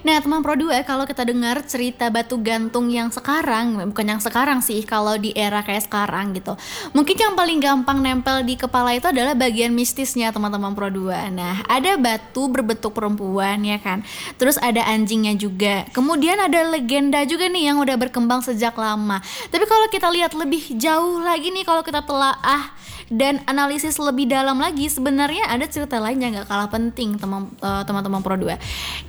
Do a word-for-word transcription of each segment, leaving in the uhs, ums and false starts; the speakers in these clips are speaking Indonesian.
Nah, teman Pro dua, kalau kita dengar cerita batu gantung yang sekarang, bukan yang sekarang sih, kalau di era kayak sekarang gitu. Mungkin yang paling gampang nempel di kepala itu adalah bagian mistisnya teman-teman Pro dua. Nah, ada batu berbentuk perempuan ya kan. Terus ada anjingnya juga. Kemudian ada legenda juga nih yang udah berkembang sejak lama. Tapi kalau kita lihat lebih jauh lagi nih, kalau kita telaah dan analisis lebih dalam lagi, sebenarnya ada cerita lain yang gak kalah penting teman, uh, teman-teman Pro dua.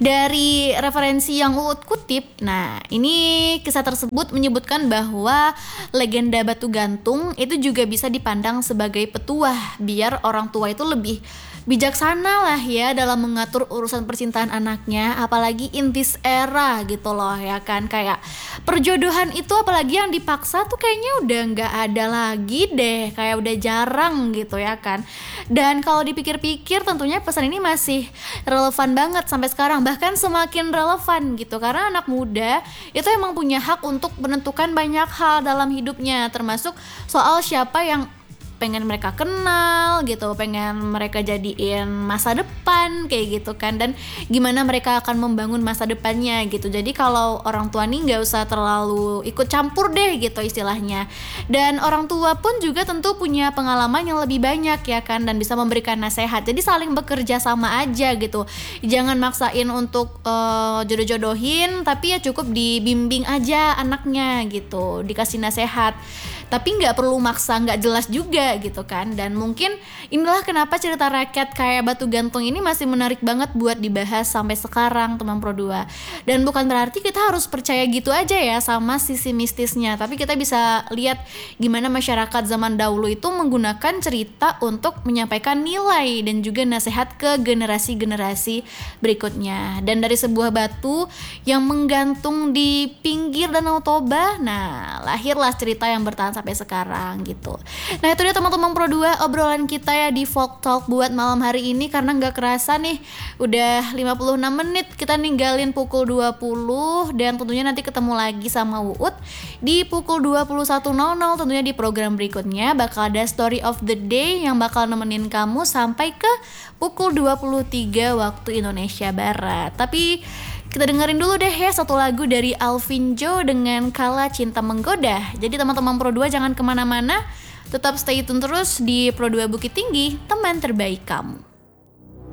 Dari referensi yang Uut kutip, nah ini kisah tersebut menyebutkan bahwa legenda batu gantung itu juga bisa dipandang sebagai petuah biar orang tua itu lebih bijaksana lah ya dalam mengatur urusan percintaan anaknya, apalagi in this era gitu loh ya kan. Kayak perjodohan itu apalagi yang dipaksa tuh kayaknya udah nggak ada lagi deh, kayak udah jarang gitu ya kan. Dan kalau dipikir-pikir tentunya pesan ini masih relevan banget sampai sekarang, bahkan semakin relevan gitu, karena anak muda itu emang punya hak untuk menentukan banyak hal dalam hidupnya, termasuk soal siapa yang pengen mereka kenal gitu, pengen mereka jadiin masa depan kayak gitu kan, dan gimana mereka akan membangun masa depannya gitu. Jadi kalau orang tua nih nggak usah terlalu ikut campur deh gitu istilahnya. Dan orang tua pun juga tentu punya pengalaman yang lebih banyak ya kan, dan bisa memberikan nasihat. Jadi saling bekerja sama aja gitu. Jangan maksain untuk uh, jodoh-jodohin, tapi ya cukup dibimbing aja anaknya gitu, dikasih nasihat. Tapi nggak perlu maksa, nggak jelas juga gitu kan. Dan mungkin inilah kenapa cerita rakyat kayak batu gantung ini masih menarik banget buat dibahas sampai sekarang teman Pro dua. Dan bukan berarti kita harus percaya gitu aja ya sama sisi mistisnya, tapi kita bisa lihat gimana masyarakat zaman dahulu itu menggunakan cerita untuk menyampaikan nilai dan juga nasihat ke generasi-generasi berikutnya. Dan dari sebuah batu yang menggantung di pinggir Danau Toba, nah lahirlah cerita yang bertahan sampai sekarang gitu. Nah itu dia teman-teman Pro dua obrolan kita ya di Folk Talk buat malam hari ini, karena gak kerasa nih udah lima puluh enam menit kita ninggalin pukul dua puluh, dan tentunya nanti ketemu lagi sama Uut di pukul dua puluh satu nol nol. Tentunya di program berikutnya bakal ada Story of the Day yang bakal nemenin kamu sampai ke pukul dua puluh tiga waktu Indonesia Barat. Tapi kita dengerin dulu deh ya satu lagu dari Alvin Joe dengan Kala Cinta Menggoda. Jadi teman-teman Pro dua jangan kemana-mana, tetap stay tune terus di Pro dua Bukit Tinggi, teman terbaik kamu.